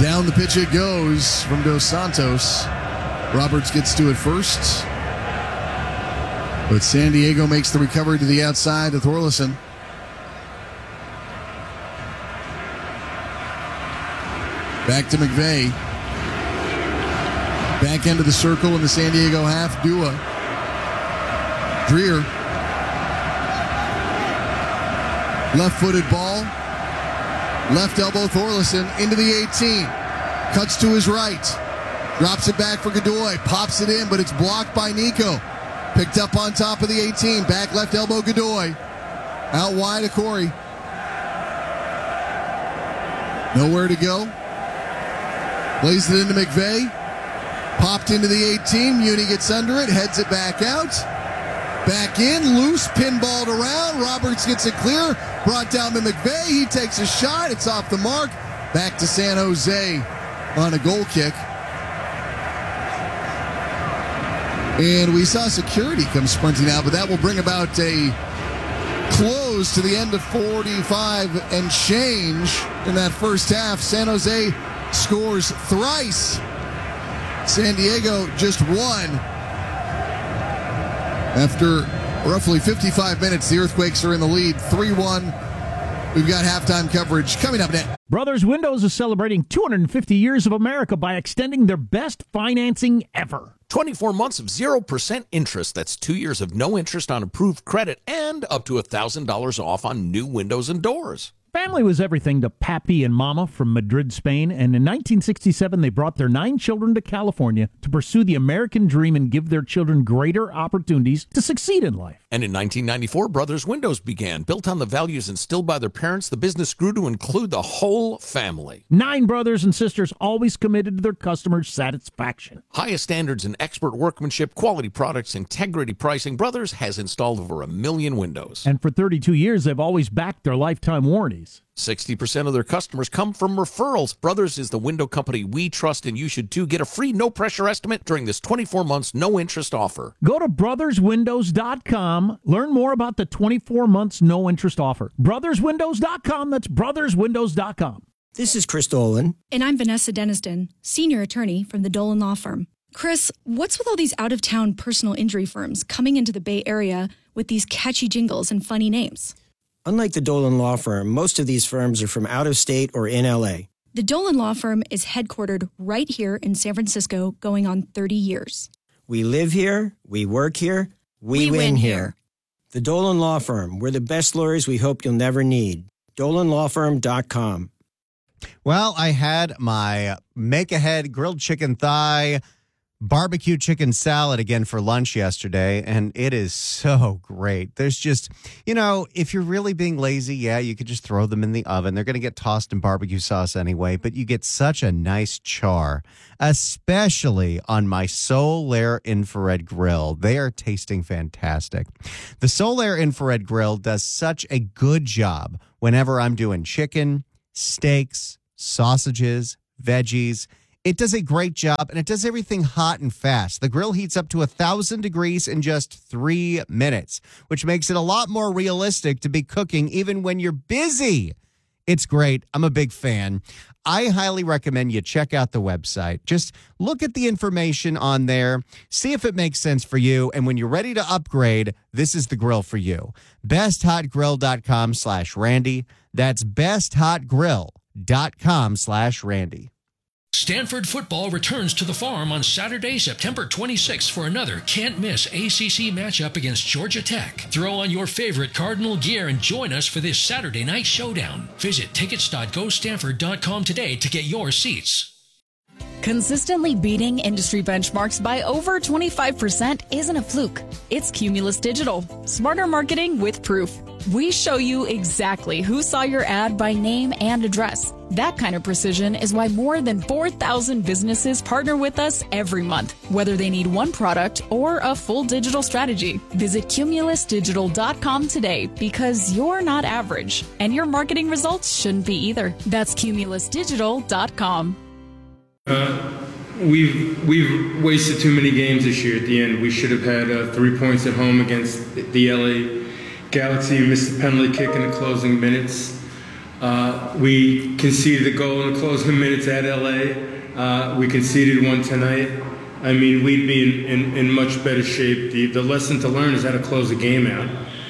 Down the pitch it goes from Dos Santos. Roberts gets to it first. But San Diego makes the recovery to the outside to Thorlison. Back to McVeigh. Back into the circle in the San Diego half. Dua. Dreer. Left-footed ball. Left elbow Thorlison into the 18. Cuts to his right. Drops it back for Godoy. Pops it in, but it's blocked by Nico. Picked up on top of the 18. Back left elbow Godoy. Out wide to Corey. Nowhere to go. Plays it into McVeigh. Popped into the 18. Muni gets under it. Heads it back out. Back in. Loose. Pinballed around. Roberts gets it clear. Brought down to McVeigh. He takes a shot. It's off the mark. Back to San Jose on a goal kick. And we saw security come sprinting out, but that will bring about a close to the end of 45 and change in that first half. San Jose scores thrice. San Diego just one. After roughly 55 minutes, the Earthquakes are in the lead, 3-1. We've got halftime coverage coming up next. Brothers Windows is celebrating 250 years of America by extending their best financing ever. 24 months of 0% interest. That's 2 years of no interest on approved credit and up to $1,000 off on new windows and doors. Family was everything to Papi and Mama from Madrid, Spain, and in 1967 they brought their 9 children to California to pursue the American dream and give their children greater opportunities to succeed in life. And in 1994, Brothers Windows began. Built on the values instilled by their parents, the business grew to include the whole family. 9 brothers and sisters always committed to their customers' satisfaction. Highest standards in expert workmanship, quality products, integrity pricing. Brothers has installed over 1 million windows. And for 32 years, they've always backed their lifetime warranties. 60% of their customers come from referrals. Brothers is the window company we trust, and you should too. Get a free no-pressure estimate during this 24 months no-interest offer. Go to brotherswindows.com. Learn more about the 24 months no-interest offer. Brotherswindows.com. That's brotherswindows.com. This is Chris Dolan. And I'm Vanessa Deniston, senior attorney from the Dolan Law Firm. Chris, what's with all these out-of-town personal injury firms coming into the Bay Area with these catchy jingles and funny names? Unlike the Dolan Law Firm, most of these firms are from out of state or in L.A. The Dolan Law Firm is headquartered right here in San Francisco, going on 30 years. We live here, we work here, we win here. The Dolan Law Firm, we're the best lawyers we hope you'll never need. DolanLawFirm.com. Well, I had my make-ahead grilled chicken thigh barbecue chicken salad again for lunch yesterday, and it is so great. There's just, if you're really being lazy, yeah, you could just throw them in the oven. They're going to get tossed in barbecue sauce anyway, but you get such a nice char, especially on my Solaire infrared grill. They are tasting fantastic. The Solaire infrared grill does such a good job whenever I'm doing chicken, steaks, sausages, veggies. It does a great job, and it does everything hot and fast. The grill heats up to 1,000 degrees in just 3 minutes, which makes it a lot more realistic to be cooking even when you're busy. It's great. I'm a big fan. I highly recommend you check out the website. Just look at the information on there, see if it makes sense for you, and when you're ready to upgrade, this is the grill for you. BestHotGrill.com/Randy. That's BestHotGrill.com/Randy. Stanford football returns to the Farm on Saturday, September 26th for another can't-miss ACC matchup against Georgia Tech. Throw on your favorite Cardinal gear and join us for this Saturday night showdown. Visit tickets.gostanford.com today to get your seats. Consistently beating industry benchmarks by over 25% isn't a fluke. It's Cumulus Digital. Smarter marketing with proof. We show you exactly who saw your ad by name and address. That kind of precision is why more than 4,000 businesses partner with us every month, whether they need one product or a full digital strategy. Visit cumulusdigital.com today because you're not average, and your marketing results shouldn't be either. That's cumulusdigital.com. We've wasted too many games this year at the end. We should have had 3 points at home against the LA Galaxy. We missed the penalty kick in the closing minutes. We conceded a goal in the closing minutes at LA. We conceded one tonight. I mean, we'd be in much better shape. The lesson to learn is how to close a game out.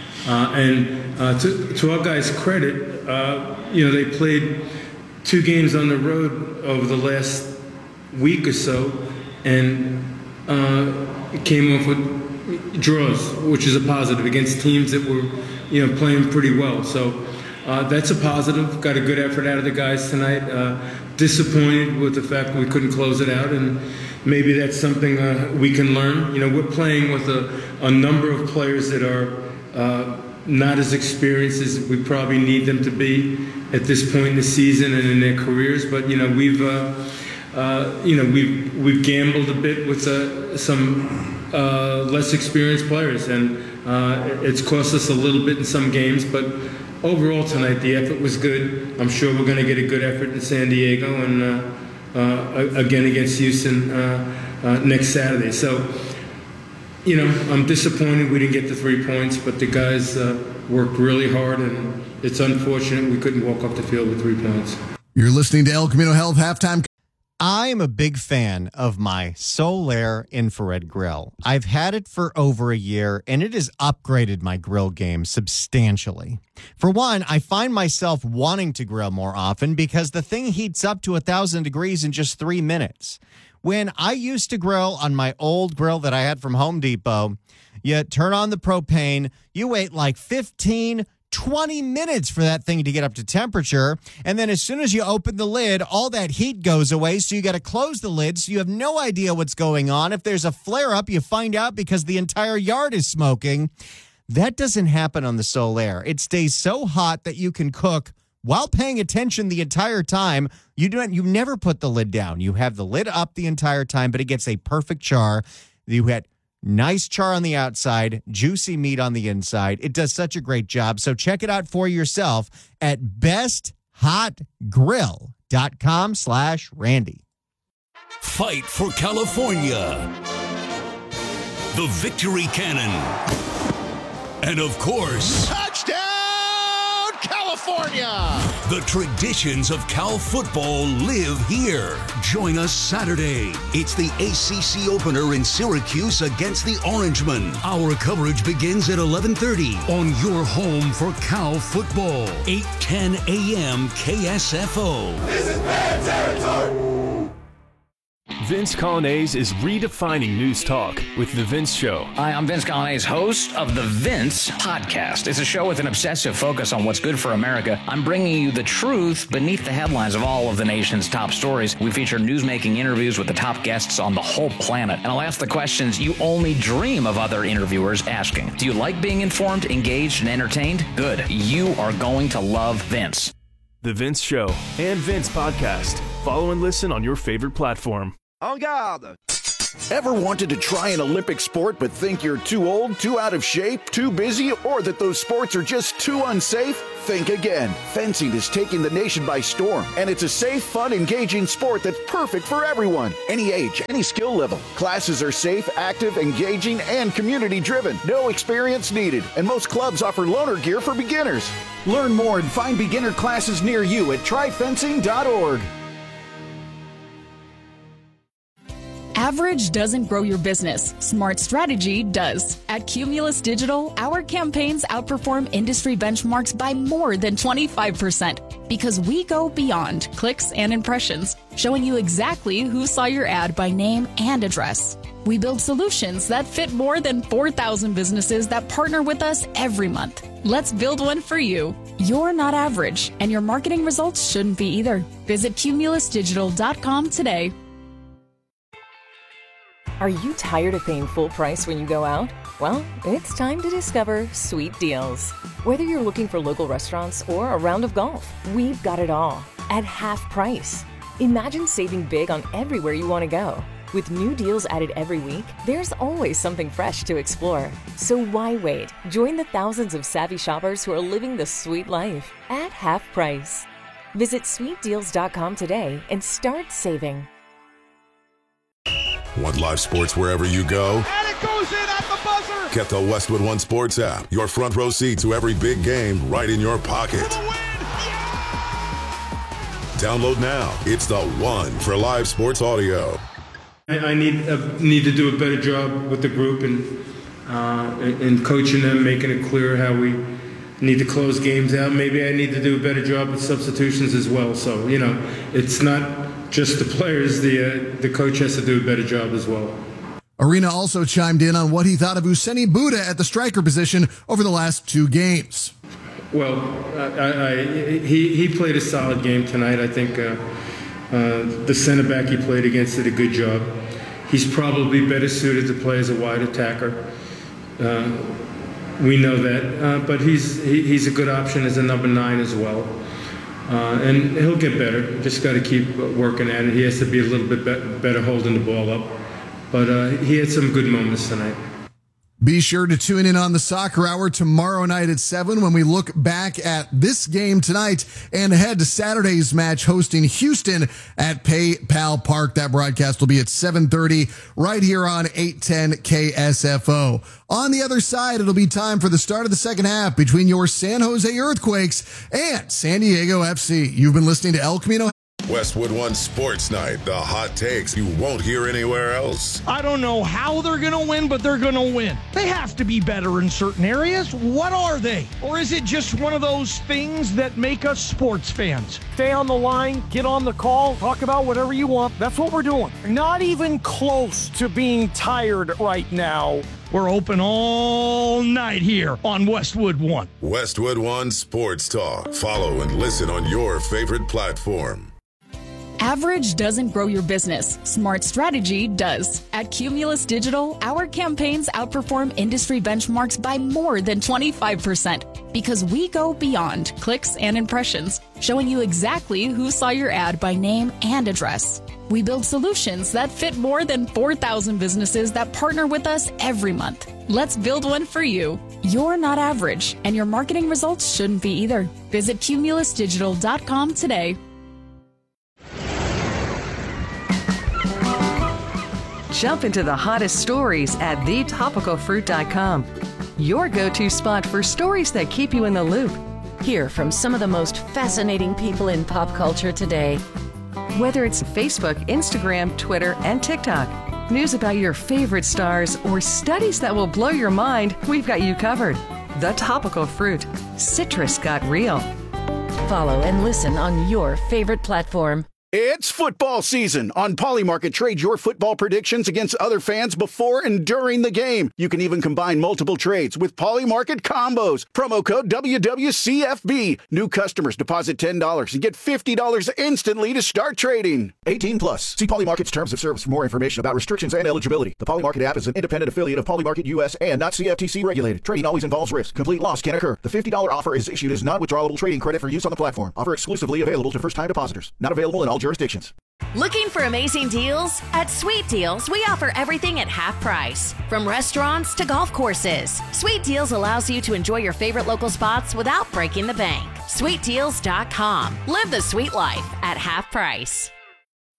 To our guys' credit, they played 2 games on the road over the last week or so, and came off with draws, which is a positive against teams that were, playing pretty well. So that's a positive. Got a good effort out of the guys tonight. Disappointed with the fact we couldn't close it out, and maybe that's something we can learn. We're playing with a number of players that are not as experienced as we probably need them to be at this point in the season and in their careers. But we've gambled a bit with some less experienced players, and it's cost us a little bit in some games. But overall tonight, the effort was good. I'm sure we're going to get a good effort in San Diego and again against Houston next Saturday. So, I'm disappointed we didn't get the 3 points, but the guys worked really hard, and it's unfortunate we couldn't walk off the field with 3 points. You're listening to El Camino Health Halftime. I am a big fan of my Solaire infrared grill. I've had it for over a year, and it has upgraded my grill game substantially. For one, I find myself wanting to grill more often because the thing heats up to 1,000 degrees in just 3 minutes. When I used to grill on my old grill that I had from Home Depot, you turn on the propane, you wait like 15, 20 minutes for that thing to get up to temperature. And then as soon as you open the lid, all that heat goes away. So you got to close the lid. So you have no idea what's going on. If there's a flare up, you find out because the entire yard is smoking. That doesn't happen on the Solaire. It stays so hot that you can cook while paying attention the entire time. You never put the lid down. You have the lid up the entire time, but it gets a perfect char. You get nice char on the outside, juicy meat on the inside. It does such a great job. So check it out for yourself at besthotgrill.com/Randy. Fight for California. The Victory Cannon. And of course, touchdown, California! The traditions of Cal football live here. Join us Saturday. It's the ACC opener in Syracuse against the Orangemen. Our coverage begins at 11:30 on your home for Cal football. 8:10 a.m. KSFO. This is bad territory. Vince Colonnese is redefining news talk with The Vince Show. Hi, I'm Vince Colonnese, host of The Vince Podcast. It's a show with an obsessive focus on what's good for America. I'm bringing you the truth beneath the headlines of all of the nation's top stories. We feature newsmaking interviews with the top guests on the whole planet. And I'll ask the questions you only dream of other interviewers asking. Do you like being informed, engaged, and entertained? Good. You are going to love Vince. The Vince Show and Vince Podcast. Follow and listen on your favorite platform. En garde! Ever wanted to try an Olympic sport but think you're too old, too out of shape, too busy, or that those sports are just too unsafe? Think again. Fencing is taking the nation by storm, and it's a safe, fun, engaging sport that's perfect for everyone. Any age, any skill level. Classes are safe, active, engaging, and community-driven. No experience needed, and most clubs offer loaner gear for beginners. Learn more and find beginner classes near you at tryfencing.org. Average doesn't grow your business. Smart strategy does. At Cumulus Digital, our campaigns outperform industry benchmarks by more than 25% because we go beyond clicks and impressions, showing you exactly who saw your ad by name and address. We build solutions that fit more than 4,000 businesses that partner with us every month. Let's build one for you. You're not average, and your marketing results shouldn't be either. Visit cumulusdigital.com today. Are you tired of paying full price when you go out? Well, it's time to discover Sweet Deals. Whether you're looking for local restaurants or a round of golf, we've got it all at half price. Imagine saving big on everywhere you want to go. With new deals added every week, there's always something fresh to explore. So why wait? Join the thousands of savvy shoppers who are living the sweet life at half price. Visit sweetdeals.com today and start saving. Want live sports wherever you go? And it goes in at the buzzer! Get the Westwood One Sports app. Your front row seat to every big game right in your pocket. For the win! Yeah! Download now. It's the one for live sports audio. I need to do a better job with the group and coaching them, making it clear how we need to close games out. Maybe I need to do a better job with substitutions as well. So, it's not just the players. The coach has to do a better job as well. Arena also chimed in on what he thought of Useni Buda at the striker position over the last 2 games. Well, he played a solid game tonight. I think the center back he played against did a good job. He's probably better suited to play as a wide attacker. We know that, but he's a good option as a number 9 as well. And he'll get better. Just got to keep working at it. He has to be a little bit better holding the ball up. But he had some good moments tonight. Be sure to tune in on the Soccer Hour tomorrow night at 7 when we look back at this game tonight and ahead to Saturday's match hosting Houston at PayPal Park. That broadcast will be at 7:30 right here on 810 KSFO. On the other side, it'll be time for the start of the second half between your San Jose Earthquakes and San Diego FC. You've been listening to El Camino. Westwood One Sports Night, the hot takes you won't hear anywhere else. I don't know how they're going to win, but they're going to win. They have to be better in certain areas. What are they? Or is it just one of those things that make us sports fans? Stay on the line, get on the call, talk about whatever you want. That's what we're doing. Not even close to being tired right now. We're open all night here on Westwood One. Westwood One Sports Talk. Follow and listen on your favorite platform. Average doesn't grow your business. Smart strategy does. At Cumulus Digital, our campaigns outperform industry benchmarks by more than 25% because we go beyond clicks and impressions, showing you exactly who saw your ad by name and address. We build solutions that fit more than 4,000 businesses that partner with us every month. Let's build one for you. You're not average, and your marketing results shouldn't be either. Visit cumulusdigital.com today. Jump into the hottest stories at thetopicalfruit.com. Your go-to spot for stories that keep you in the loop. Hear from some of the most fascinating people in pop culture today. Whether it's Facebook, Instagram, Twitter, and TikTok, news about your favorite stars, or studies that will blow your mind, we've got you covered. The Topical Fruit. Citrus got real. Follow and listen on your favorite platform. It's football season. On Polymarket, trade your football predictions against other fans before and during the game. You can even combine multiple trades with Polymarket combos. Promo code WWCFB. New customers deposit $10 and get $50 instantly to start trading. 18 plus. See Polymarket's terms of service for more information about restrictions and eligibility. The Polymarket app is an independent affiliate of Polymarket US and not CFTC regulated. Trading always involves risk. Complete loss can occur. The $50 offer is issued as non-withdrawable trading credit for use on the platform. Offer exclusively available to first-time depositors. Not available in all jurisdictions. Looking for amazing deals? At Sweet Deals, we offer everything at half price. From restaurants to golf courses, Sweet Deals allows you to enjoy your favorite local spots without breaking the bank. SweetDeals.com. Live the sweet life at half price.